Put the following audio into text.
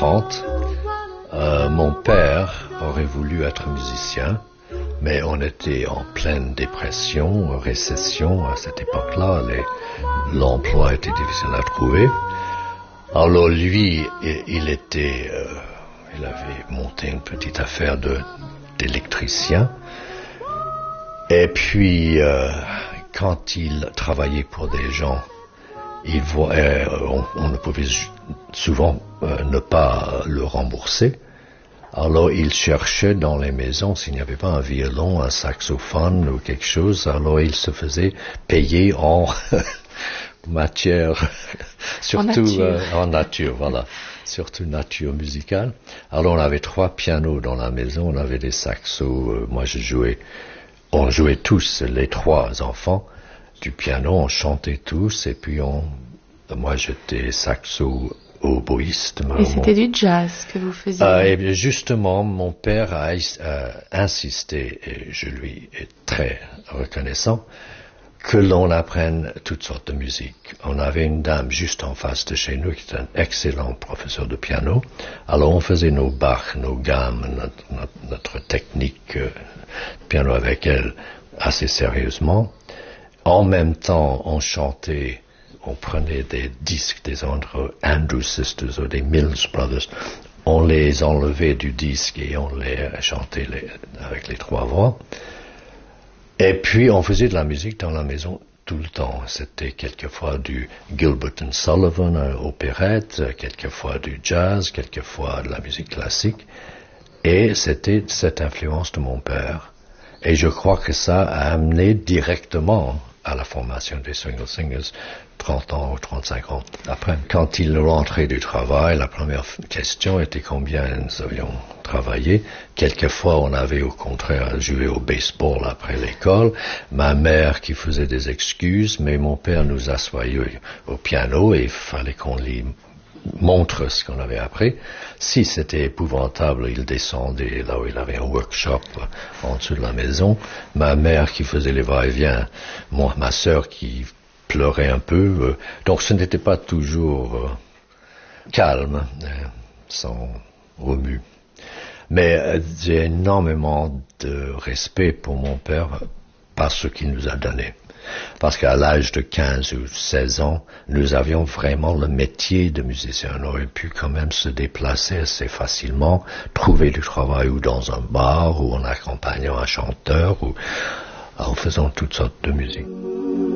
30, mon père aurait voulu être musicien, mais on était en pleine dépression, récession à cette époque-là. L'emploi était difficile à trouver. Alors lui, il avait monté une petite affaire d'électricien. Et puis, quand il travaillait pour des gens, on ne pouvait souvent ne pas le rembourser. Alors il cherchait dans les maisons s'il n'y avait pas un violon, un saxophone ou quelque chose. Alors il se faisait payer en matière, surtout en nature, voilà, surtout nature musicale. Alors on avait 3 pianos dans la maison, on avait des saxos, moi on jouait tous, les 3 enfants, du piano, on chantait tous, et puis moi j'étais saxo oboïste. Et c'était du jazz que vous faisiez? Et justement, mon père a insisté, et je lui ai très reconnaissant, que l'on apprenne toutes sortes de musique. On avait une dame juste en face de chez nous qui était un excellent professeur de piano. Alors on faisait nos Bach, nos gammes, notre technique de piano avec elle assez sérieusement. En même temps, on chantait, on prenait des disques des Andrews Sisters ou des Mills Brothers. On les enlevait du disque et on les chantait avec les 3 voix. Et puis, on faisait de la musique dans la maison tout le temps. C'était quelquefois du Gilbert and Sullivan, opérette, quelquefois du jazz, quelquefois de la musique classique. Et c'était cette influence de mon père. Et je crois que ça a amené directement à la formation des Swingle Singers 30 ans ou 35 ans après. Quand il rentrait du travail, la première question était combien nous avions travaillé. Quelquefois, on avait au contraire joué au baseball après l'école. Ma mère qui faisait des excuses, mais mon père nous assoyait au piano et il fallait qu'on lui montre ce qu'on avait appris. Si c'était épouvantable, il descendait là où il avait un workshop en dessous de la maison. Ma mère qui faisait les va-et-vient, ma sœur qui pleurait un peu. Donc ce n'était pas toujours calme, sans remue. Mais j'ai énormément de respect pour mon père par ce qu'il nous a donné. Parce qu'à l'âge de 15 ou 16 ans, nous avions vraiment le métier de musicien. On aurait pu quand même se déplacer assez facilement, trouver du travail ou dans un bar, ou en accompagnant un chanteur, ou en faisant toutes sortes de musique.